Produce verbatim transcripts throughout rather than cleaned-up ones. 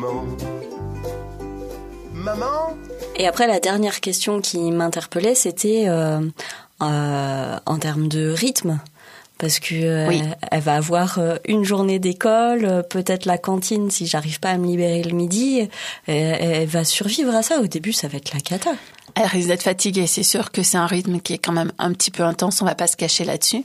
maman. Maman ? Et après, la dernière question qui m'interpellait, c'était euh, euh, en termes de rythme. Parce que euh, oui. elle va avoir une journée d'école, peut-être la cantine si j'arrive pas à me libérer le midi. Elle, elle va survivre à ça. Au début, ça va être la cata. Elle risque d'être fatiguée. C'est sûr que c'est un rythme qui est quand même un petit peu intense. On va pas se cacher là-dessus.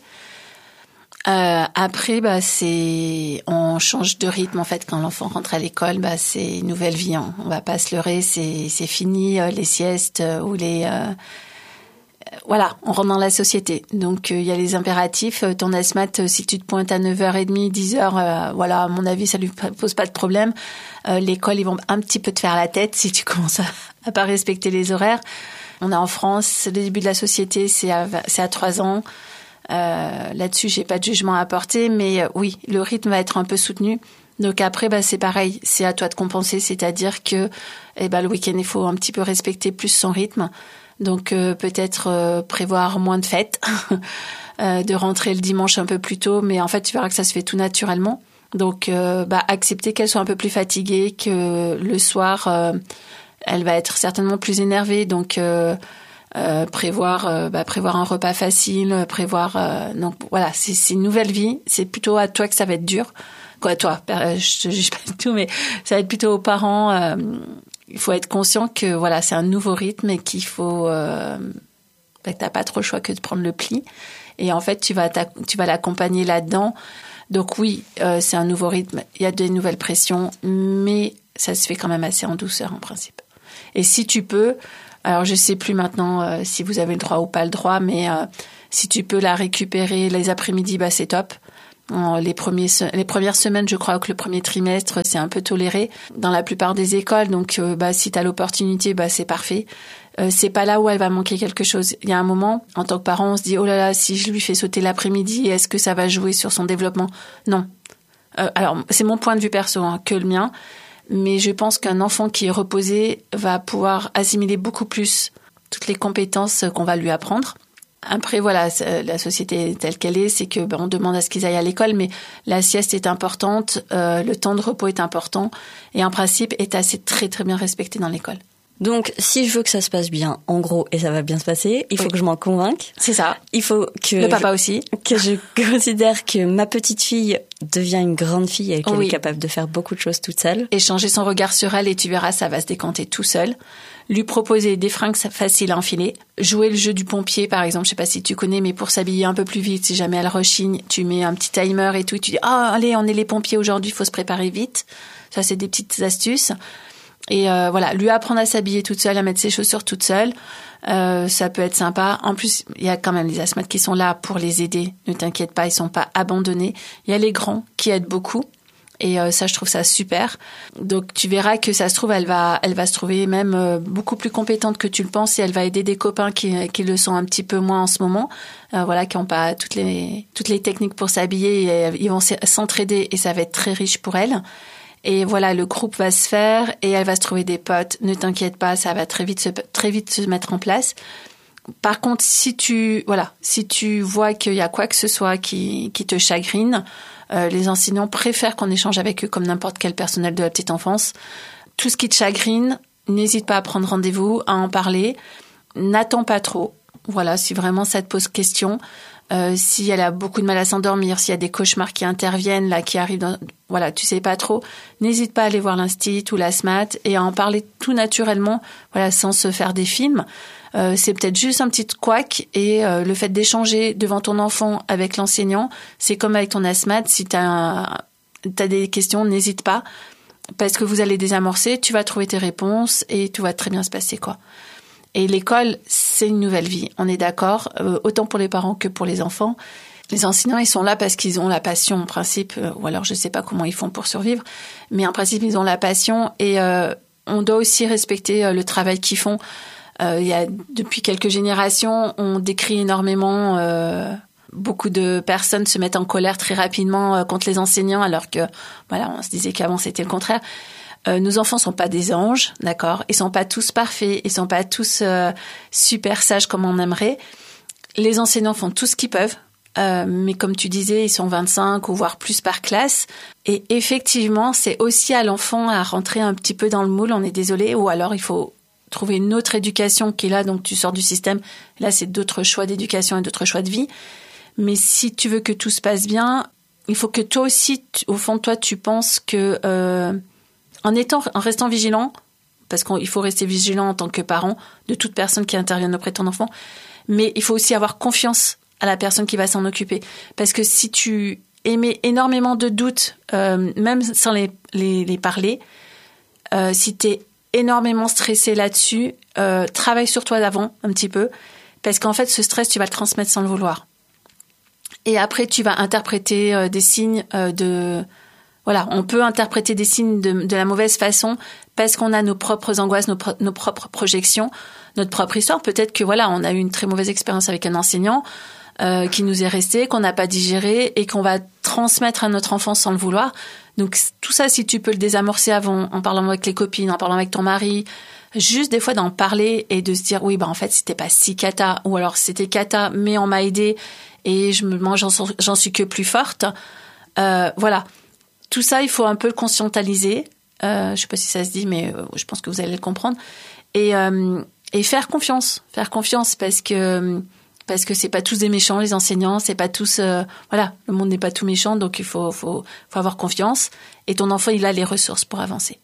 Euh, après, bah, c'est, on change de rythme, en fait, quand l'enfant rentre à l'école, bah, c'est une nouvelle vie, hein. On va pas se leurrer, c'est, c'est fini, euh, les siestes, euh, ou les, euh, voilà, on rentre dans la société. Donc, il euh, y a les impératifs. Ton asthmate, euh, si tu te pointes à neuf heures trente, dix heures, euh, voilà, à mon avis, ça lui pose pas de problème. Euh, l'école, ils vont un petit peu te faire la tête si tu commences à, à pas respecter les horaires. On est en France, le début de la société, c'est à, c'est à trois ans. Euh, là-dessus, j'ai pas de jugement à apporter, mais euh, oui, le rythme va être un peu soutenu. Donc après, bah, c'est pareil, c'est à toi de compenser, c'est-à-dire que eh ben, le week-end, il faut un petit peu respecter plus son rythme. Donc euh, peut-être euh, prévoir moins de fêtes, euh, de rentrer le dimanche un peu plus tôt, mais en fait, tu verras que ça se fait tout naturellement. Donc euh, bah, accepter qu'elle soit un peu plus fatiguée, que le soir, euh, elle va être certainement plus énervée, donc... Euh, Euh, prévoir euh, bah, prévoir un repas facile, prévoir euh, donc voilà, c'est c'est une nouvelle vie, c'est plutôt à toi que ça va être dur. Quoi toi, je te juge pas du tout, mais ça va être plutôt aux parents, euh, il faut être conscient que voilà, c'est un nouveau rythme et qu'il faut euh, bah, que t'as pas trop le choix que de prendre le pli, et en fait tu vas tu vas l'accompagner là-dedans. Donc oui, euh, c'est un nouveau rythme, il y a des nouvelles pressions, mais ça se fait quand même assez en douceur en principe. Et si tu peux, alors je sais plus maintenant euh, si vous avez le droit ou pas le droit, mais euh, si tu peux la récupérer les après-midi, bah c'est top. Euh, les premiers les premières semaines, je crois que le premier trimestre, c'est un peu toléré dans la plupart des écoles, donc euh, bah si tu as l'opportunité, bah c'est parfait. Euh, c'est pas là où elle va manquer quelque chose. Il y a un moment, en tant que parent, on se dit oh là là, si je lui fais sauter l'après-midi, est-ce que ça va jouer sur son développement ? Non. Euh, alors c'est mon point de vue perso, hein, que le mien. Mais je pense qu'un enfant qui est reposé va pouvoir assimiler beaucoup plus toutes les compétences qu'on va lui apprendre. Après, voilà, la société telle qu'elle est, c'est que ben, on demande à ce qu'ils aillent à l'école, mais la sieste est importante, euh, le temps de repos est important, et en principe est assez très très bien respecté dans l'école. Donc, si je veux que ça se passe bien, en gros, et ça va bien se passer, il faut oui. que je m'en convainque. C'est ça. Il faut que le papa je, aussi, que je considère que ma petite fille devient une grande fille et qu'elle oui. est capable de faire beaucoup de choses toute seule. Et changer son regard sur elle, et tu verras, ça va se décanter tout seul. Lui proposer des fringues faciles à enfiler. Jouer le jeu du pompier, par exemple, je sais pas si tu connais, mais pour s'habiller un peu plus vite, si jamais elle rechigne, tu mets un petit timer et tout, et tu dis, ah, oh, allez, on est les pompiers aujourd'hui, il faut se préparer vite. Ça, c'est des petites astuces. Et euh, voilà, lui apprendre à s'habiller toute seule, à mettre ses chaussures toute seule, euh, ça peut être sympa. En plus, il y a quand même les asthmates qui sont là pour les aider. Ne t'inquiète pas, ils sont pas abandonnés. Il y a les grands qui aident beaucoup. Et euh, ça, je trouve ça super. Donc, tu verras que ça se trouve, elle va, elle va se trouver même euh, beaucoup plus compétente que tu le penses, et elle va aider des copains qui, qui le sont un petit peu moins en ce moment, euh, voilà, qui n'ont pas toutes les, toutes les techniques pour s'habiller. Et, ils vont s'entraider et ça va être très riche pour elle. Et voilà, le groupe va se faire et elle va se trouver des potes. Ne t'inquiète pas, ça va très vite se, très vite se mettre en place. Par contre, si tu, voilà, si tu vois qu'il y a quoi que ce soit qui, qui te chagrine, euh, les enseignants préfèrent qu'on échange avec eux comme n'importe quel personnel de la petite enfance. Tout ce qui te chagrine, n'hésite pas à prendre rendez-vous, à en parler. N'attends pas trop. Voilà, si vraiment ça te pose question. Euh, si elle a beaucoup de mal à s'endormir, s'il y a des cauchemars qui interviennent, là, qui arrivent dans, voilà, tu sais pas trop, n'hésite pas à aller voir l'instit ou l'asthmate et à en parler tout naturellement, voilà, sans se faire des films. Euh, c'est peut-être juste un petit couac, et euh, le fait d'échanger devant ton enfant avec l'enseignant, c'est comme avec ton asthmate. Si t'as, t'as des questions, n'hésite pas, parce que vous allez désamorcer, tu vas trouver tes réponses et tout va très bien se passer, quoi. Et l'école, c'est une nouvelle vie, on est d'accord, euh, autant pour les parents que pour les enfants. Les enseignants, ils sont là parce qu'ils ont la passion, en principe, euh, ou alors je sais pas comment ils font pour survivre, mais en principe, ils ont la passion, et euh, on doit aussi respecter euh, le travail qu'ils font. Euh, il y a, depuis quelques générations, on décrit énormément, euh, beaucoup de personnes se mettent en colère très rapidement euh, contre les enseignants, alors que, voilà, on se disait qu'avant c'était le contraire. Euh, nos enfants sont pas des anges, d'accord ? Ils sont pas tous parfaits, ils sont pas tous euh, super sages comme on aimerait. Les enseignants font tout ce qu'ils peuvent. Euh, mais comme tu disais, ils sont vingt-cinq ou voire plus par classe. Et effectivement, c'est aussi à l'enfant à rentrer un petit peu dans le moule, on est désolé, ou alors il faut trouver une autre éducation qui est là, donc tu sors du système. Là, c'est d'autres choix d'éducation et d'autres choix de vie. Mais si tu veux que tout se passe bien, il faut que toi aussi, tu, au fond de toi, tu penses que euh, en étant, en restant vigilant, parce qu'il faut rester vigilant en tant que parent de toute personne qui intervient auprès de ton enfant, mais il faut aussi avoir confiance à la personne qui va s'en occuper. Parce que si tu émets énormément de doutes, euh, même sans les, les, les parler, euh, si tu es énormément stressé là-dessus, euh, travaille sur toi d'avant un petit peu, parce qu'en fait, ce stress, tu vas le transmettre sans le vouloir. Et après, tu vas interpréter euh, des signes euh, de... Voilà, on peut interpréter des signes de, de la mauvaise façon parce qu'on a nos propres angoisses, nos, pro- nos propres projections, notre propre histoire. Peut-être que voilà, on a eu une très mauvaise expérience avec un enseignant euh, qui nous est resté, qu'on n'a pas digéré et qu'on va transmettre à notre enfant sans le vouloir. Donc tout ça, si tu peux le désamorcer avant, en parlant avec les copines, en parlant avec ton mari, juste des fois d'en parler et de se dire oui, bah en fait c'était pas si cata, ou alors c'était cata, mais on m'a aidé et je me, moi j'en, j'en suis que plus forte. Euh, voilà. Tout ça, il faut un peu le conscientiser. Euh, je ne sais pas si ça se dit, mais euh, je pense que vous allez le comprendre. Et, euh, et faire confiance, faire confiance, parce que parce que c'est pas tous des méchants, les enseignants, c'est pas tous. Euh, voilà, le monde n'est pas tout méchant, donc il faut faut faut avoir confiance. Et ton enfant, il a les ressources pour avancer.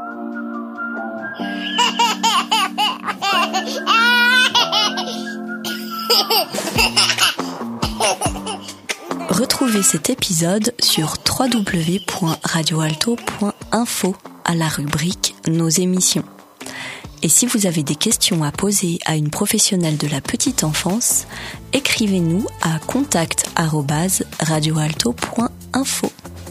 Retrouvez cet épisode sur w w w point radio alto point info à la rubrique Nos émissions. Et si vous avez des questions à poser à une professionnelle de la petite enfance, écrivez-nous à contact arobase radio alto point info.